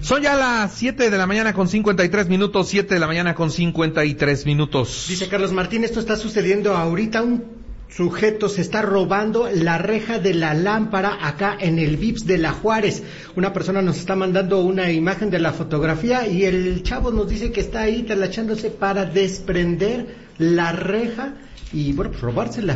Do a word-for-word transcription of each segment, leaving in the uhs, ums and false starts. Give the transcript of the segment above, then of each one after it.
Son ya las siete de la mañana con cincuenta y tres minutos, siete de la mañana con cincuenta y tres minutos. Dice Carlos Martín, esto está sucediendo ahorita, un sujeto se está robando la reja de la lámpara acá en el V I P S de La Juárez. Una persona nos está mandando una imagen de la fotografía y el chavo nos dice que está ahí talachándose para desprender la reja y bueno, pues robársela.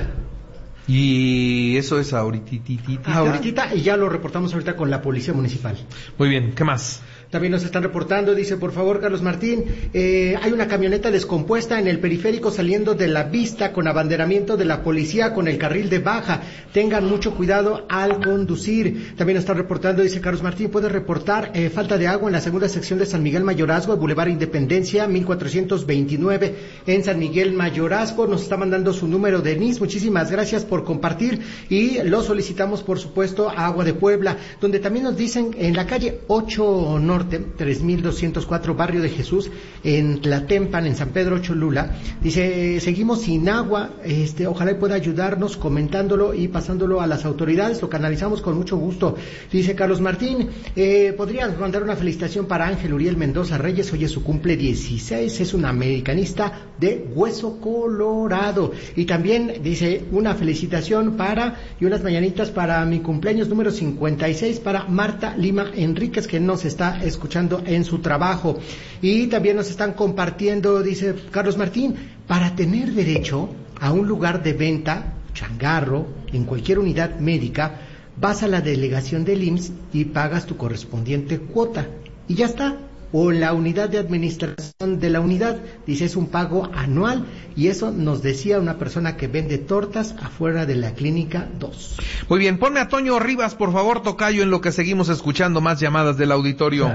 Y eso es ahorititita. Ah, ahorita, y ya lo reportamos ahorita con la policía municipal. Muy bien, ¿qué más? También nos están reportando, dice, por favor, Carlos Martín, eh, hay una camioneta descompuesta en el periférico saliendo de la vista con abanderamiento de la policía con el carril de baja. Tengan mucho cuidado al conducir. También nos están reportando, dice Carlos Martín, puede reportar eh, falta de agua en la segunda sección de San Miguel Mayorazgo, Boulevard Independencia, mil cuatrocientos veintinueve en San Miguel Mayorazgo. Nos está mandando su número de N I S. Muchísimas gracias por compartir y lo solicitamos, por supuesto, a Agua de Puebla, donde también nos dicen en la calle ocho Norte, tres mil doscientos cuatro, Barrio de Jesús, en Tlatempan, en San Pedro Cholula, dice, seguimos sin agua, este, ojalá y pueda ayudarnos comentándolo y pasándolo a las autoridades, lo canalizamos con mucho gusto. Dice Carlos Martín, eh, podrías mandar una felicitación para Ángel Uriel Mendoza Reyes, hoy es su cumple dieciséis, es un americanista de Hueso Colorado, y también dice una felicitación para, y unas mañanitas para mi cumpleaños número cincuenta y seis, para Marta Lima Enríquez, que nos está escuchando en su trabajo. Y también nos están compartiendo, dice Carlos Martín, para tener derecho a un lugar de venta, changarro, en cualquier unidad médica, vas a la delegación del I M S S y pagas tu correspondiente cuota. Y ya está. O la unidad de administración de la unidad, dice, es un pago anual, y eso nos decía una persona que vende tortas afuera de la clínica dos. Muy bien, ponme a Toño Rivas, por favor, tocayo, en lo que seguimos escuchando más llamadas del auditorio.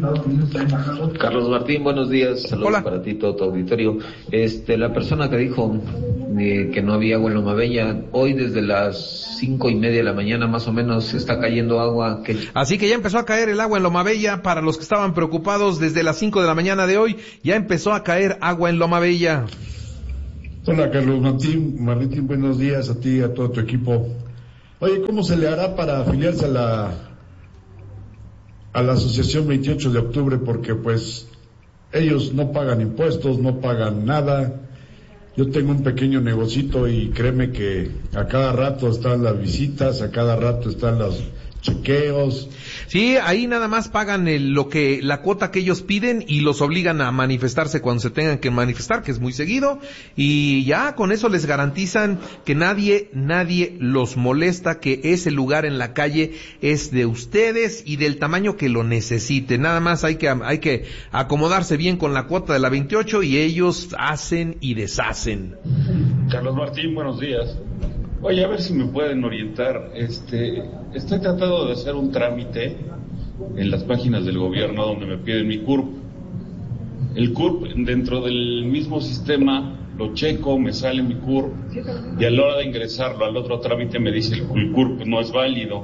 Carlos Martín, buenos días, saludos. Hola. Para ti, todo tu auditorio. Este, la persona que dijo eh, que no había agua en Loma Bella, hoy desde las cinco y media de la mañana más o menos está cayendo agua. Que... Así que ya empezó a caer el agua en Loma Bella. Para los que estaban preocupados, desde las cinco de la mañana de hoy ya empezó a caer agua en Loma Bella. Hola Carlos Martín, Martín, buenos días a ti y a todo tu equipo. Oye, ¿cómo se le hará para afiliarse a la a la asociación veintiocho de octubre? Porque pues ellos no pagan impuestos, no pagan nada. Yo tengo un pequeño negocito y créeme que a cada rato están las visitas, a cada rato están los chequeos. Sí, ahí nada más pagan el, lo que, la cuota que ellos piden y los obligan a manifestarse cuando se tengan que manifestar, que es muy seguido, y ya con eso les garantizan que nadie, nadie los molesta, que ese lugar en la calle es de ustedes y del tamaño que lo necesiten. Nada más hay que, hay que acomodarse bien con la cuota de la veintiocho y ellos hacen y deshacen. Carlos Martín, buenos días. Oye, a ver si me pueden orientar. Este, estoy tratando de hacer un trámite en las páginas del gobierno donde me piden mi C U R P. El C U R P, dentro del mismo sistema, lo checo, me sale mi C U R P, y a la hora de ingresarlo al otro trámite me dice el C U R P no es válido.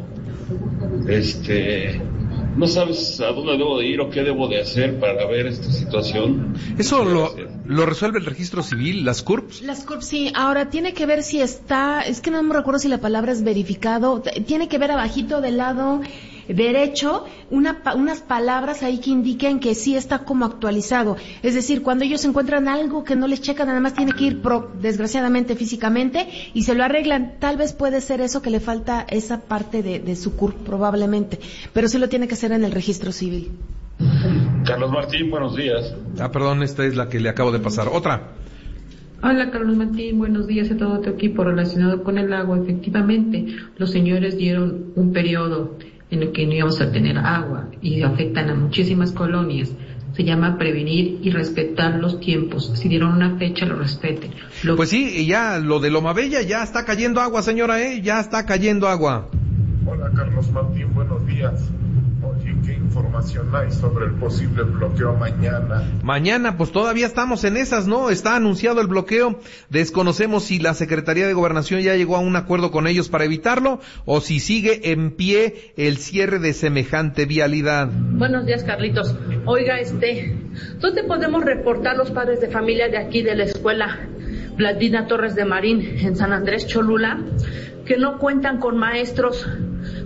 Este... ¿No sabes a dónde debo de ir o qué debo de hacer para ver esta situación? Eso lo, lo resuelve el registro civil, las C U R Ps. Las C U R Ps, sí. Ahora, tiene que ver si está, es que no me recuerdo si la palabra es verificado, tiene que ver abajito del lado derecho una, unas palabras ahí que indiquen que sí está como actualizado. Es decir, cuando ellos encuentran algo que no les checa, nada más tiene que ir pro, desgraciadamente físicamente, y se lo arreglan. Tal vez puede ser eso, que le falta esa parte de, de su C U R P probablemente, pero sí lo tiene que hacer en el registro civil. Carlos Martín, buenos días. Ah, perdón, esta es la que le acabo de pasar. Otra. Hola Carlos Martín, buenos días a todo tu equipo. Relacionado con el agua, efectivamente, los señores dieron un periodo en el que no íbamos a tener agua y afectan a muchísimas colonias. Se llama prevenir y respetar los tiempos. Si dieron una fecha, lo respeten. Lo... Pues sí, y ya lo de Loma Bella, ya está cayendo agua, señora, ¿eh? Ya está cayendo agua. Hola Carlos Martín, buenos días. Oye, ¿qué información hay sobre el posible bloqueo mañana? Mañana, pues todavía estamos en esas, ¿no? Está anunciado el bloqueo. Desconocemos si la Secretaría de Gobernación ya llegó a un acuerdo con ellos para evitarlo, o si sigue en pie el cierre de semejante vialidad. Buenos días, Carlitos. Oiga, este, ¿dónde podemos reportar los padres de familia de aquí de la escuela Vladina Torres de Marín en San Andrés Cholula, que no cuentan con maestros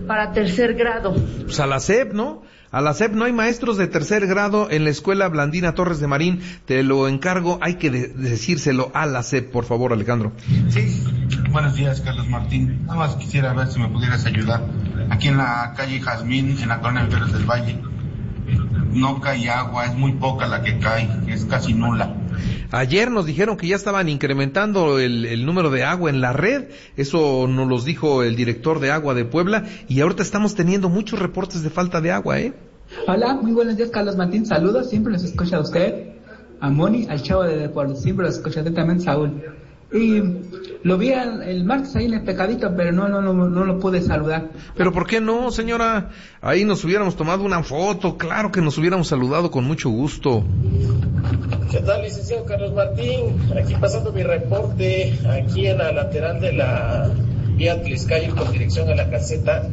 para tercer grado? Pues a la S E P, ¿no? A la S E P no hay maestros de tercer grado en la escuela Blandina Torres de Marín. Te lo encargo, hay que de- decírselo a la S E P, por favor, Alejandro. Sí, buenos días, Carlos Martín. Nada más quisiera ver si me pudieras ayudar. Aquí en la calle Jazmín, en la colonia Viveros del Valle, no cae agua, es muy poca la que cae, es casi nula. Ayer nos dijeron que ya estaban incrementando el, el número de agua en la red, eso nos los dijo el director de agua de Puebla, y ahorita estamos teniendo muchos reportes de falta de agua, ¿eh? Hola, muy buenos días, Carlos Martín, saludos, siempre los escucha a usted, a Moni, al chavo de deportes, siempre los escucha atentamente, Saúl. Y lo vi el, el martes ahí en el Pecadito, pero no, no, no, no lo pude saludar. Pero ¿por qué no, señora? Ahí nos hubiéramos tomado una foto, claro que nos hubiéramos saludado con mucho gusto. ¿Qué tal, licenciado Carlos Martín? Aquí pasando mi reporte, aquí en la lateral de la vía Tliscayo con dirección a la caseta.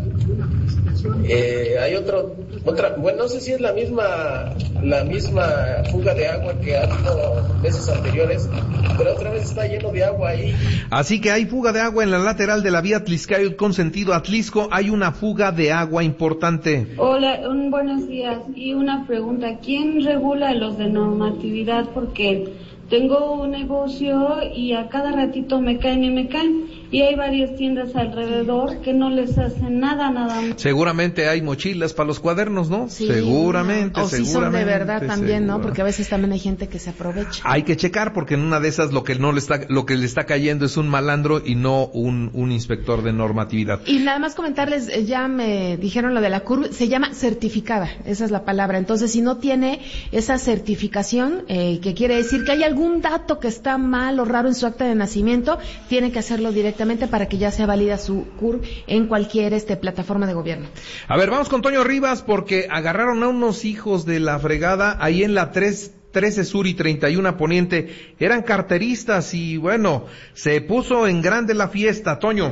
Eh, hay otro, otra, bueno, no sé si es la misma, la misma fuga de agua que ha habido veces anteriores, pero otra vez está lleno de agua ahí. Así que hay fuga de agua en la lateral de la vía Tliscayo con sentido a Tlisco, hay una fuga de agua importante. Hola, un buenos días. Y una pregunta, ¿quién regula los de normatividad? Porque tengo un negocio y a cada ratito me caen y me caen. Y hay varias tiendas alrededor que no les hacen nada, nada más. Seguramente hay mochilas para los cuadernos, ¿no? Sí, seguramente, o si son de verdad también, seguro. ¿no? Porque a veces también hay gente que se aprovecha. Hay que checar porque en una de esas lo que no le está, lo que le está cayendo es un malandro y no un, un inspector de normatividad. Y nada más comentarles, eh, ya me dijeron lo de la curva, se llama certificada, esa es la palabra. Entonces, si no tiene esa certificación, eh, que quiere decir que hay algún dato que está mal o raro en su acta de nacimiento, tiene que hacerlo directamente para que ya sea válida su C U R en cualquier este plataforma de gobierno. A ver, vamos con Toño Rivas porque agarraron a unos hijos de la fregada ahí en la tres, trece Sur y treinta y uno Poniente. Eran carteristas y bueno, se puso en grande la fiesta, Toño.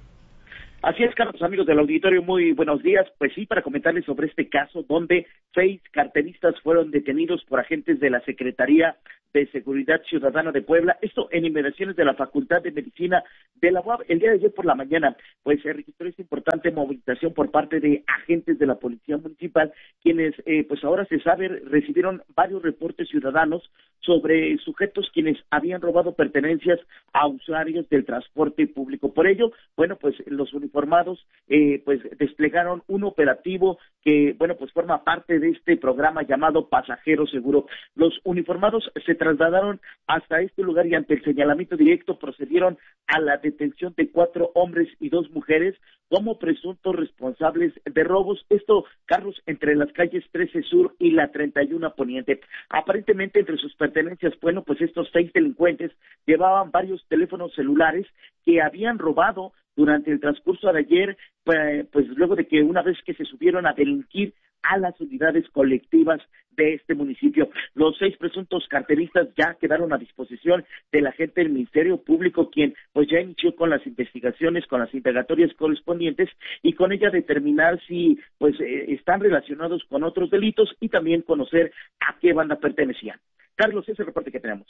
Así es, Carlos, amigos del auditorio, muy buenos días. Pues sí, para comentarles sobre este caso donde seis carteristas fueron detenidos por agentes de la Secretaría de Seguridad Ciudadana de Puebla, esto en inmediaciones de la Facultad de Medicina de la U A B. El día de ayer por la mañana, pues se registró esta importante movilización por parte de agentes de la Policía Municipal, quienes, eh, pues ahora se sabe, recibieron varios reportes ciudadanos sobre sujetos quienes habían robado pertenencias a usuarios del transporte público. Por ello, bueno, pues los uniformados, eh, pues desplegaron un operativo que, bueno, pues forma parte de este programa llamado Pasajero Seguro. Los uniformados se trasladaron hasta este lugar y ante el señalamiento directo procedieron a la detención de cuatro hombres y dos mujeres como presuntos responsables de robos. Esto, Carlos, entre las calles trece Sur y la treinta y uno Poniente. Aparentemente, entre sus pertenencias, bueno, pues estos seis delincuentes llevaban varios teléfonos celulares que habían robado durante el transcurso de ayer, pues luego de que una vez que se subieron a delinquir a las unidades colectivas de este municipio. Los seis presuntos carteristas ya quedaron a disposición del agente del Ministerio Público, quien pues ya inició con las investigaciones, con las indagatorias correspondientes y con ella determinar si pues eh, están relacionados con otros delitos y también conocer a qué banda pertenecían. Carlos, ese es el reporte que tenemos.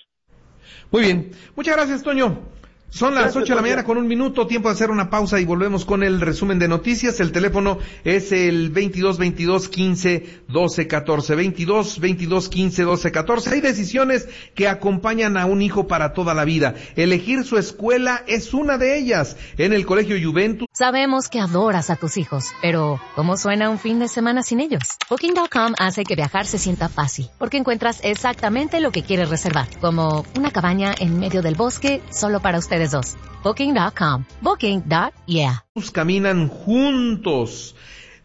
Muy bien, muchas gracias, Toño. Son las ocho de la mañana con un minuto, tiempo de hacer una pausa y volvemos con el resumen de noticias. El teléfono es el veintidós veintidós quince doce catorce, veintidós veintidós quince doce catorce. Hay decisiones que acompañan a un hijo para toda la vida. Elegir su escuela es una de ellas. En el Colegio Juventus. Sabemos que adoras a tus hijos, pero ¿cómo suena un fin de semana sin ellos? Booking punto com hace que viajar se sienta fácil, porque encuentras exactamente lo que quieres reservar, como una cabaña en medio del bosque solo para ustedes dos. Booking punto com. Booking. Yeah. Caminan juntos,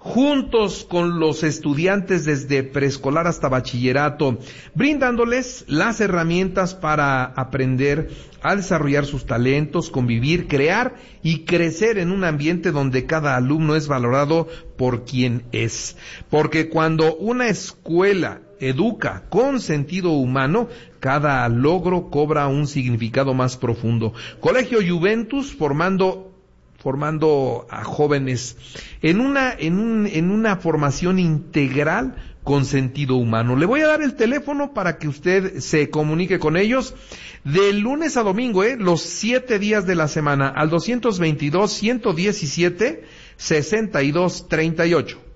juntos con los estudiantes desde preescolar hasta bachillerato, brindándoles las herramientas para aprender a desarrollar sus talentos, convivir, crear y crecer en un ambiente donde cada alumno es valorado por quien es. Porque cuando una escuela educa con sentido humano, cada logro cobra un significado más profundo. Colegio Juventus formando formando a jóvenes en una en un en una formación integral con sentido humano. Le voy a dar el teléfono para que usted se comunique con ellos de lunes a domingo, eh, los siete días de la semana al doscientos veintidós ciento diecisiete sesenta y dos treinta y ocho.